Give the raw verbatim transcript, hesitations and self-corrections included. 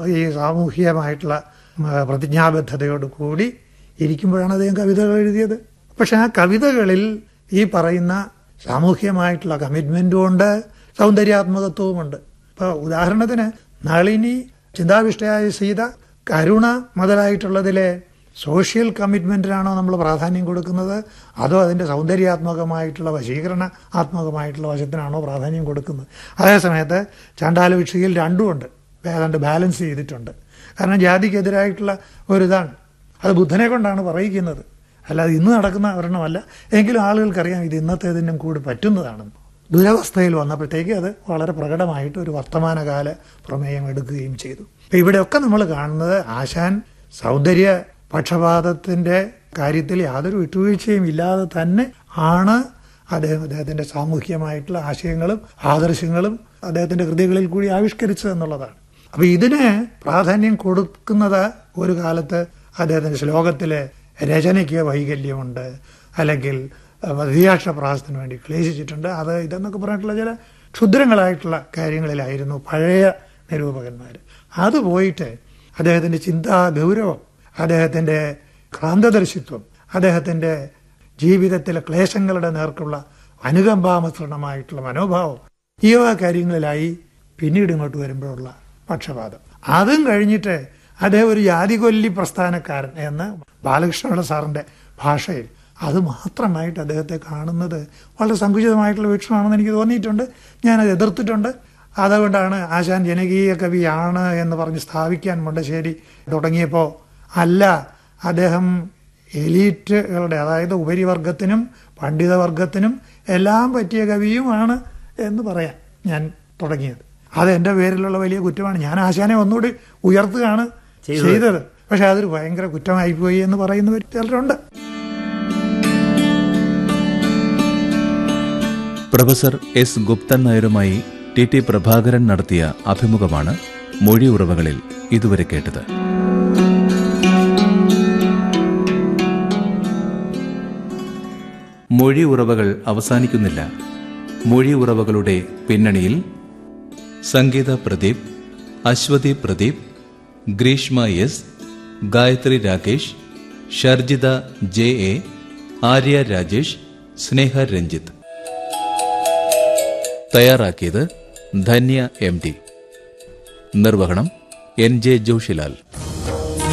ഈ സാമൂഹികമായിട്ടുള്ള പ്രതിജ്ഞാബദ്ധതയോട് കൂടി ഇരിക്കുമ്പോഴാണ് അദ്ദേഹം കവിതകൾ എഴുതിയത്. പക്ഷെ ആ കവിതകളിൽ ഈ പറയുന്ന സാമൂഹികമായിട്ടുള്ള കമ്മിറ്റ്മെന്റും ഉണ്ട്, സൗന്ദര്യാത്മകത്വവുമുണ്ട്. ഇപ്പോൾ ഉദാഹരണത്തിന് നളിനി, ചിന്താവിഷ്ടയായ സീത, കരുണ മുതലായിട്ടുള്ളതിലെ സോഷ്യൽ കമ്മിറ്റ്മെന്റിനാണോ നമ്മൾ പ്രാധാന്യം കൊടുക്കുന്നത്, അതോ അതിൻ്റെ സൗന്ദര്യാത്മകമായിട്ടുള്ള വശീകരണ ആത്മകമായിട്ടുള്ള വശത്തിനാണോ പ്രാധാന്യം കൊടുക്കുന്നത്? അതേസമയത്ത് ചണ്ഡാലഭിക്ഷയിൽ രണ്ടുമുണ്ട്, ഏതാണ്ട് ബാലൻസ് ചെയ്തിട്ടുണ്ട്. കാരണം ജാതിക്കെതിരായിട്ടുള്ള ഒരിതാണ്. അത് ബുദ്ധനെ കൊണ്ടാണ് പറയിക്കുന്നത്, അല്ലാതെ ഇന്ന് നടക്കുന്ന ഒരെണ്ണമല്ല. എങ്കിലും ആളുകൾക്കറിയാം ഇത് ഇന്നത്തേതിനും കൂടി പറ്റുന്നതാണെന്ന്. ദുരവസ്ഥയിൽ വന്നപ്പോഴത്തേക്ക് അത് വളരെ പ്രകടമായിട്ട് ഒരു വർത്തമാനകാല പ്രമേയം എടുക്കുകയും ചെയ്തു. അപ്പം ഇവിടെയൊക്കെ നമ്മൾ കാണുന്നത് ആശാൻ സൗന്ദര്യ പക്ഷപാതത്തിൻ്റെ കാര്യത്തിൽ യാതൊരു വിട്ടുവീഴ്ചയും ഇല്ലാതെ തന്നെ ആണ് അദ്ദേഹം അദ്ദേഹത്തിൻ്റെ സാമൂഹികമായിട്ടുള്ള ആശയങ്ങളും ആദർശങ്ങളും അദ്ദേഹത്തിൻ്റെ കൃതികളിൽ കൂടി ആവിഷ്കരിച്ചത് എന്നുള്ളതാണ്. അപ്പം ഇതിന് പ്രാധാന്യം കൊടുക്കുന്നത് ഒരു കാലത്ത് അദ്ദേഹത്തിൻ്റെ ശ്ലോകത്തിലെ രചനയ്ക്ക് വൈകല്യമുണ്ട്, അല്ലെങ്കിൽ വിദ്യാക്ഷരപ്രാസത്തിന് വേണ്ടി ക്ലേശിച്ചിട്ടുണ്ട്. അത് ഇതെന്നൊക്കെ പറഞ്ഞിട്ടുള്ള ചില ക്ഷുദ്രങ്ങളായിട്ടുള്ള കാര്യങ്ങളിലായിരുന്നു പഴയ നിരൂപകന്മാർ. അത് പോയിട്ട് അദ്ദേഹത്തിൻ്റെ ചിന്താ ഗൗരവം, അദ്ദേഹത്തിൻ്റെ ക്രാന്തദർശിത്വം, അദ്ദേഹത്തിൻ്റെ ജീവിതത്തിലെ ക്ലേശങ്ങളുടെ നേർക്കുള്ള അനുകമ്പാമസൃണമായിട്ടുള്ള മനോഭാവം, ഈ വക കാര്യങ്ങളിലായി പിന്നീട് ഇങ്ങോട്ട് വരുമ്പോഴുള്ള പക്ഷപാതം. അതും കഴിഞ്ഞിട്ട് അദ്ദേഹം ഒരു ജാതികൊല്ലി പ്രസ്ഥാനക്കാരൻ എന്ന് ബാലകൃഷ്ണപിള്ള സാറിൻ്റെ ഭാഷയിൽ അത് മാത്രമായിട്ട് അദ്ദേഹത്തെ കാണുന്നത് വളരെ സങ്കുചിതമായിട്ടുള്ള വീക്ഷണമാണെന്ന് എനിക്ക് തോന്നിയിട്ടുണ്ട്. ഞാനത് എതിർത്തിട്ടുണ്ട്. അതുകൊണ്ടാണ് ആശാൻ ജനകീയ കവിയാണ് എന്ന് പറഞ്ഞ് സ്ഥാപിക്കാൻ മുണ്ടശ്ശേരി തുടങ്ങിയപ്പോൾ അല്ല, അദ്ദേഹം എലീറ്റുകളുടെ, അതായത് ഉപരിവർഗത്തിനും പണ്ഡിതവർഗത്തിനും എല്ലാം പറ്റിയ കവിയുമാണ് എന്ന് പറയാൻ ഞാൻ തുടങ്ങിയത്. അത് എൻ്റെ പേരിലുള്ള വലിയ കുറ്റമാണ്. ഞാൻ ആശാനെ ഒന്നുകൂടി ഉയർത്തുകയാണ് ചെയ്തത്. പക്ഷെ അതൊരു ഭയങ്കര കുറ്റമായിപ്പോയി എന്ന് പറയുന്നവർ ചിലരുണ്ട്. Professor S Guptan നായരുമായി T T Prabhakaran നടത്തിയ അഭിമുഖമാണ് മൊഴി ഉറവകളിൽ ഇതുവരെ കേട്ടത്. മൊഴി ഉറവകൾ അവസാനിക്കുന്നില്ല. മൊഴി ഉറവകളുടെ പിന്നണിയിൽ സംഗീത Pradeep, Aswathy Pradeep, Greeshma S, Gayathri Rakesh, Sharjitha J A, Arya Rajesh, സ്നേഹ രഞ്ജിത്ത്. തയ്യാറാക്കിയത് ധന്യ എം ടി. നിർവഹണം എൻ ജെ ജോഷിലാൽ.